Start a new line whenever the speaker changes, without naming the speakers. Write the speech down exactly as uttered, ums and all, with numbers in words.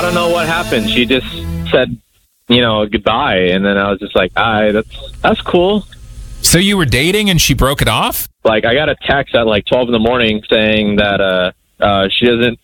don't know what happened. She just said, you know, goodbye. And then I was just like, ah, that's, that's cool.
So you were dating and she broke it off?
Like, I got a text at like twelve in the morning saying that uh, uh, she doesn't